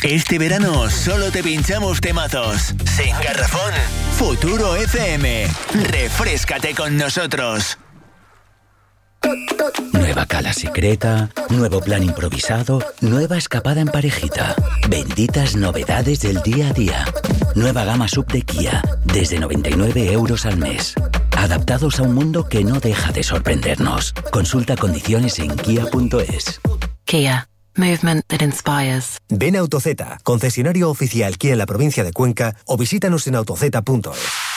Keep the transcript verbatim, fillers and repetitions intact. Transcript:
Este verano solo te pinchamos temazos. Sin garrafón. Futuro F M. Refréscate con nosotros. Nueva cala secreta, nuevo plan improvisado, nueva escapada en parejita. Benditas novedades del día a día. Nueva gama sub de Kia, desde noventa y nueve euros al mes. Adaptados a un mundo que no deja de sorprendernos. Consulta condiciones en kia punto es. Kia. Movement that inspires. Ven a AutoZ, concesionario oficial Kia en la provincia de Cuenca, o visítanos en autoz punto es.